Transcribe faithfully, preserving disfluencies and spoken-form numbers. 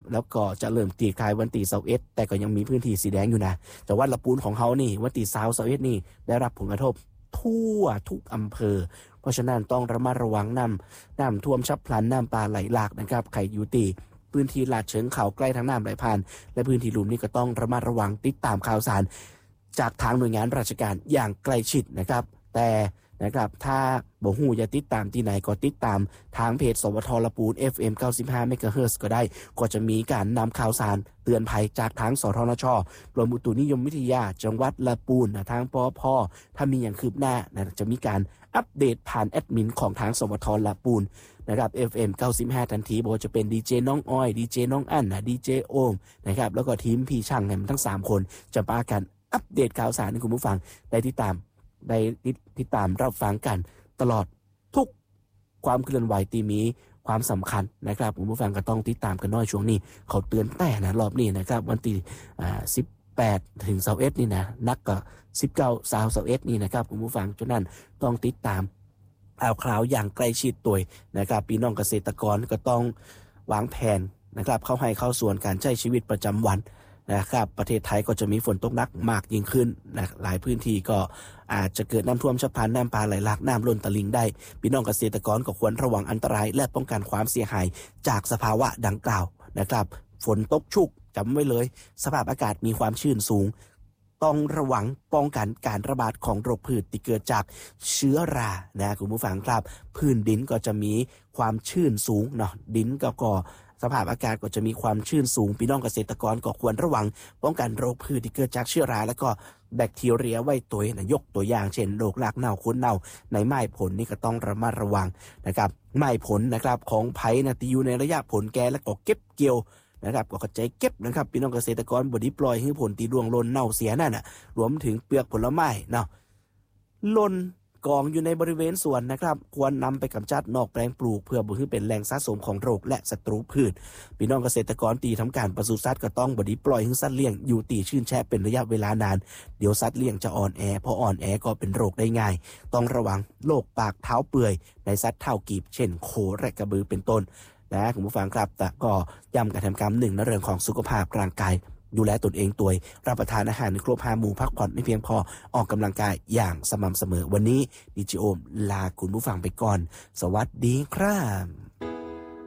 แล้วก็จะเริ่มตีคายวันที่ยี่สิบเอ็ดแต่ก็ยังมีพื้นที่สีแดงอยู่นะแต่ว่าละปูนของเขานี่วันที่ยี่สิบเอ็ดนี่ได้รับผลกระทบทั่วทุกอำเภอเพราะฉะนั้นต้องระมัดระวังน้ำน้ำท่วมฉับพลันน้ำป่าไหลหลากนะครับใครอยู่ตีพื้นที่ลาดเชิงเขาใกล้ทางน้ำไหลผ่านและพื้นที่ลุ่มนี่ก็ต้องระมัดระวังติดตามข่าวสารจากทางหน่วยงานราชการอย่างใกล้ชิดนะครับแต่นะครับถ้าบ่ฮู้จะติดตามที่ไหนก็ติดตามทางเพจสวทละปูน เอฟ เอ็ม เก้าสิบห้า เมกะเฮิรตซ์ก็ได้ก็จะมีการนำข่าวสารเตือนภัยจากทางสทนช.กรมอุตุนิยมวิทยาจังหวัดละปูนนะทางปพ.ถ้ามีอย่างคืบหน้านะจะมีการอัปเดตผ่านแอดมินของทางสวทละปูนนะครับ เอฟ เอ็ม เก้าสิบห้า ทันทีบ่ว่าจะเป็นดีเจน้องอ้อยดีเจน้องอั้นนะดีเจโอมนะครับแล้วก็ทีมพี่ช่างเนี่ยทั้งสามคนจะมากันอัปเดตข่าวสารให้คุณผู้ฟังได้ติดตามได้ติดตามรับฟังกันตลอดทุกความเคลื่อนไหวที่มีความสำคัญนะครับคุณผู้ฟังก็ต้องติดตามกันน้อยช่วงนี้เขาเตือนแต่นะรอบนี้นะครับวันที่อ่าสิบแปดถึงยี่สิบเอ็ดนี่นะนักก็สิบเก้า ยี่สิบเอ็ดนี่นะครับคุณผู้ฟังฉะนั้นต้องติดตามข่าวคราวอย่างใกล้ชิดตัวนะครับพี่น้องเกษตรกรก็ต้องวางแผนนะครับเข้าให้เข้าส่วนการใช้ชีวิตประจำวันนะครับประเทศไทยก็จะมีฝนตกหนักมากยิ่งขึ้นนะหลายพื้นที่ก็อาจจะเกิดน้ำท่วมฉับพลันน้ำป่าไหลหลากน้ำล้นตลิ่งได้พี่น้องเกษตรกรก็ควรระวังอันตรายและป้องกันความเสียหายจากสภาวะดังกล่าวนะครับฝนตกชุกจำไว้เลยสภาพอากาศมีความชื้นสูงต้องระวังป้องกันการระบาดของโรคพืชที่เกิดจากเชื้อรานะคุณผู้ฟังครับพื้นดินก็จะมีความชื้นสูงเนาะดินก็ก็สภาพอากาศก็จะมีความชื้นสูงพี่น้องเกษตรกรก็ควรระวังป้องกันโรคพืชที่เกิดจากเชื้อราแล้วก็แบคทีเรียไว้ตัวนะยกตัวอย่างเช่นโรครากเน่าค้นเน่าในไม้ผลนี่ก็ต้องระมัดระวังนะครับไม้ผลนะครับของไผ่นะที่อยู่ในระยะผลแก่แล้วก็เก็บเกี่ยวนะครับก็เข้าใจเก็บนะครับพี่น้องเกษตรกรบ่ได้ปล่อยให้ผลตีร่วงหล่นเน่าเสียนั่นน่ะรวมถึงเปลือกผลไม้เนาะหล่นกองอยู่ในบริเวณสวนนะครับควรนำไปกำจัดนอกแปลงปลูกเพื่อบ่ให้เป็นแหล่งสะสมของโรคและศัตรูพืชพี่น้องเกษตรกรตีทำการปศุสัตว์ก็ต้องบ่ได้ปล่อยให้สัตว์เลี้ยงอยู่ตีชื้นแช่เป็นระยะเวลานานเดี๋ยวสัตว์เลี้ยงจะอ่อนแอพออ่อนแอก็เป็นโรคได้ง่ายต้องระวังโรคปากเท้าเปื่อยในสัตว์เท้ากีบเช่นโคและกระบือเป็นต้นนะคุณผู้ฟังครับแต่ก็ย้ำการทำกรรมหนึ่งในเรื่องของสุขภาพร่างกายดูแลตนเองตัวรับประทานอาหารในครบห้าหมู่พักผ่อนไม่เพียงพอออกกำลังกายอย่างสม่ำเสมอวันนี้ดิจิโอมลาคุณผู้ฟังไปก่อนสวัสดีครับ